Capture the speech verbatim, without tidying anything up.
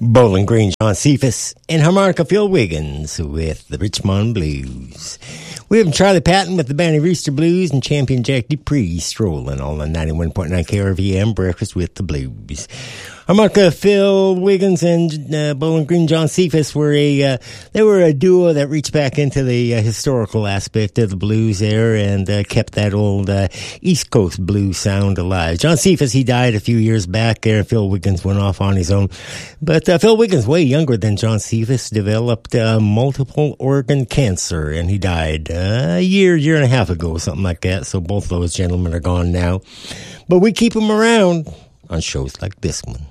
Bowling Green, John Cephas, and harmonica Phil Wiggins with the Richmond Blues. We have Charlie Patton with the Banny Reister Blues and champion Jack Dupree strolling on the ninety-one point nine K R V M Breakfast with the Blues. Harmonica Phil Wiggins and uh, Bowling Green John Cephas were a uh, they were a duo that reached back into the uh, historical aspect of the blues there and uh, kept that old uh, East Coast blues sound alive. John Cephas, he died a few years back there. Phil Wiggins went off on his own, but uh, Phil Wiggins, way younger than John Cephas, developed uh, multiple organ cancer and he died uh, a year, year and a half ago, something like that. So both those gentlemen are gone now, but we keep them around on shows like this one.